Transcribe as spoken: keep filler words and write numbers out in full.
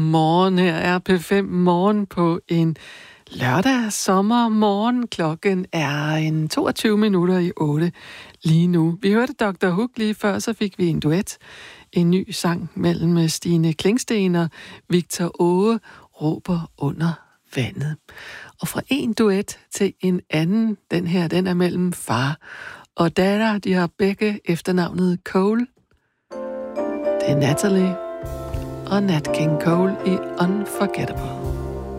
Morgen, her er P fem Morgen på en lørdag sommermorgen. Klokken er en toogtyve minutter i otte lige nu. Vi hørte doktor Hook lige før, så fik vi en duet. En ny sang mellem Stine Klingsten og Victor Åge, Råber under vandet. Og fra en duet til en anden, den her, den er mellem far og datter. De har begge efternavnet Cole. Det er Natalie og Nat King Cole i Unforgettable.